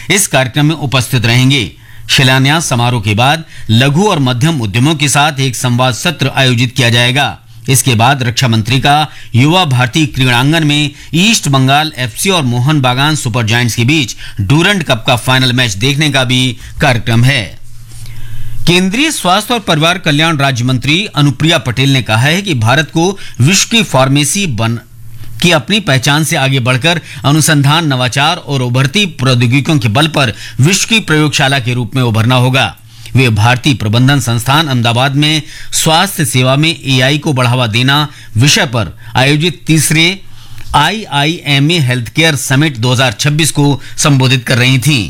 इस कार्यक्रम में उपस्थित रहेंगे। शिलान्यास समारोह के बाद लघु और मध्यम उद्यमों के साथ एक संवाद सत्र आयोजित किया जाएगा। इसके बाद रक्षा मंत्री का युवा भारती क्रीड़ांगन में ईस्ट बंगाल एफसी और मोहन बागान सुपर जायंट्स के बीच डूरंड कप का फाइनल मैच देखने का भी कार्यक्रम है। केंद्रीय स्वास्थ्य और परिवार कल्याण राज्य मंत्री अनुप्रिया पटेल ने कहा है कि भारत को विश्व की फार्मेसी की अपनी पहचान से आगे बढ़कर अनुसंधान, नवाचार और उभरती प्रौद्योगिकियों के बल पर विश्व की प्रयोगशाला के रूप में उभरना होगा। वे भारतीय प्रबंधन संस्थान अहमदाबाद में स्वास्थ्य सेवा में एआई को बढ़ावा देना विषय पर आयोजित तीसरे IIMA हेल्थ केयर समिट 2026 को संबोधित कर रही थीं।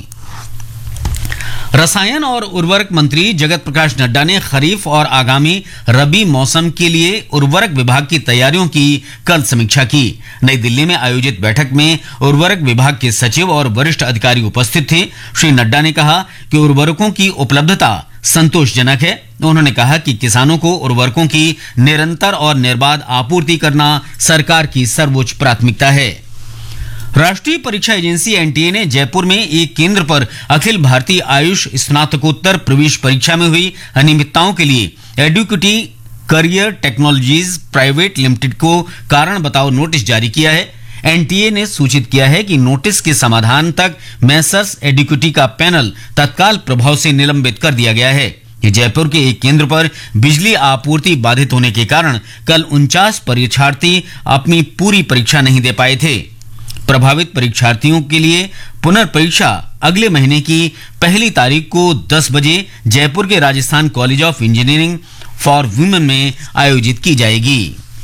रसायन और उर्वरक मंत्री जगत प्रकाश नड्डा ने खरीफ और आगामी रबी मौसम के लिए उर्वरक विभाग की तैयारियों की कल समीक्षा की। नई दिल्ली में आयोजित बैठक में उर्वरक विभाग के सचिव और वरिष्ठ अधिकारी उपस्थित थे। श्री नड्डा ने कहा कि उर्वरकों की उपलब्धता संतोषजनक है। उन्होंने कहा कि किसानों को उर्वरकों की निरंतर और निर्बाध आपूर्ति करना सरकार की सर्वोच्च प्राथमिकता है। राष्ट्रीय परीक्षा एजेंसी एनटीए ने जयपुर में एक केंद्र पर अखिल भारतीय आयुष स्नातकोत्तर प्रवेश परीक्षा में हुई अनियमितताओं के लिए एडुकेटी करियर टेक्नोलॉजीज प्राइवेट लिमिटेड को कारण बताओ नोटिस जारी किया है। एनटीए ने सूचित किया है कि नोटिस के समाधान तक मैसर्स एडुकेटी का पैनल तत्काल प्रभाव से निलंबित कर दिया गया है। जयपुर के एक केंद्र पर बिजली आपूर्ति बाधित होने के कारण कल 49 परीक्षार्थी अपनी पूरी परीक्षा नहीं दे पाए थे। प्रभावित परीक्षार्थियों के लिए पुनर्परीक्षा अगले महीने की 1 तारीख को 10 बजे जयपुर के Rajasthan college of engineering for women में आयोजित की जाएगी।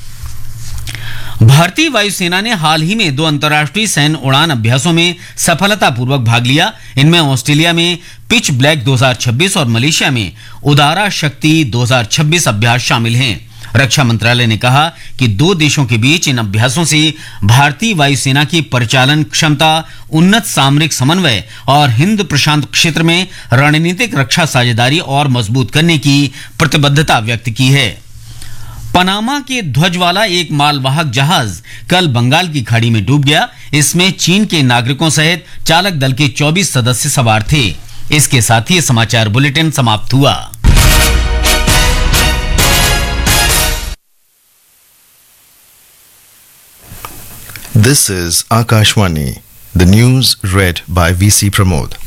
भारतीय वायुसेना ने हाल ही में 2 अंतर्राष्ट्रीय सैन्य उड़ान अभ्यासों में सफलतापूर्वक भाग लिया। इनमें ऑस्ट्रेलिया में पिच ब्लैक 2026 और मलेशिया में उदारा शक्ति 2026 अभ्यास शामिल हैं। रक्षा मंत्रालय ने कहा कि 2 देशों के बीच इन अभ्यासों से भारतीय वायुसेना की परिचालन क्षमता, उन्नत सामरिक समन्वय और हिंद प्रशांत क्षेत्र में रणनीतिक रक्षा साझेदारी और मजबूत करने की प्रतिबद्धता व्यक्त की है। पनामा के ध्वज वाला एक मालवाहक जहाज कल बंगाल की खाड़ी में डूब गया। इसमें चीन के नागरिकों सहित चालक दल के 24 सदस्य सवार थे। इसके साथ ही समाचार बुलेटिन समाप्त हुआ। This is Akashwani. The news read by VC Pramod.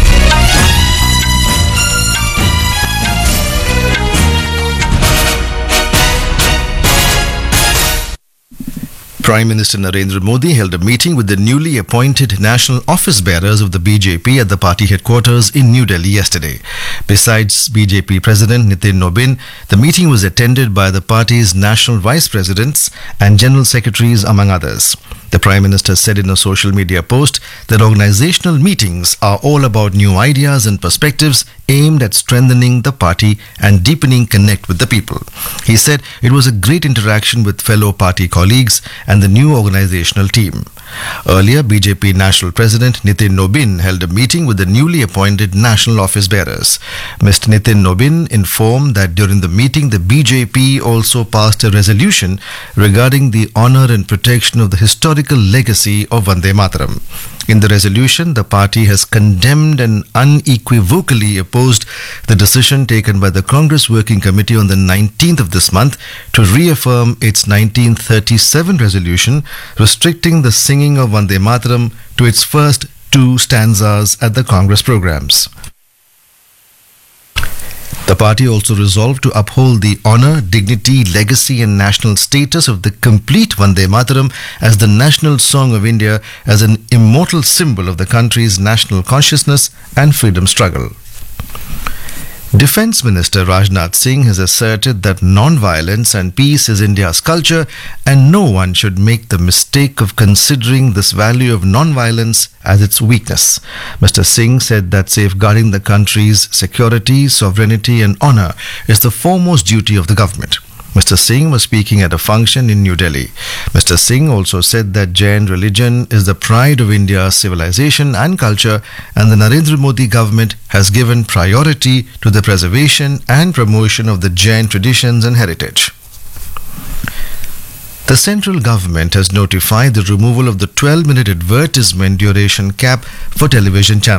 Prime Minister Narendra Modi held a meeting with the newly appointed national office bearers of the BJP at the party headquarters in New Delhi yesterday. Besides BJP President Nitin Nobin, the meeting was attended by the party's national vice presidents and general secretaries, among others. The Prime Minister said in a social media post that organizational meetings are all about new ideas and perspectives aimed at strengthening the party and deepening connect with the people. He said it was a great interaction with fellow party colleagues and the new organizational team. Earlier, BJP National President Nitin Nobin held a meeting with the newly appointed national office bearers. Mr. Nitin Nobin informed that during the meeting, the BJP also passed a resolution regarding the honor and protection of the historical legacy of Vande Mataram. In the resolution, the party has condemned and unequivocally opposed the decision taken by the Congress Working Committee on the 19th of this month to reaffirm its 1937 resolution restricting the singing of Vande Mataram to its first 2 stanzas at the Congress programs. The party also resolved to uphold the honor, dignity, legacy and national status of the complete Vande Mataram as the national song of India, as an immortal symbol of the country's national consciousness and freedom struggle. Defence Minister Rajnath Singh has asserted that non-violence and peace is India's culture and no one should make the mistake of considering this value of non-violence as its weakness. Mr. Singh said that safeguarding the country's security, sovereignty and honour is the foremost duty of the government. Mr. Singh was speaking at a function in New Delhi. Mr. Singh also said that Jain religion is the pride of India's civilization and culture, and the Narendra Modi government has given priority to the preservation and promotion of the Jain traditions and heritage. The central government has notified the removal of the 12-minute advertisement duration cap for television channels.